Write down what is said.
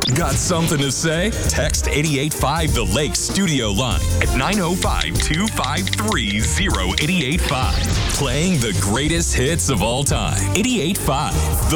Got something to say? Text 885 The Lake studio line at 905-253-0885. Playing the greatest hits of all time. 885 The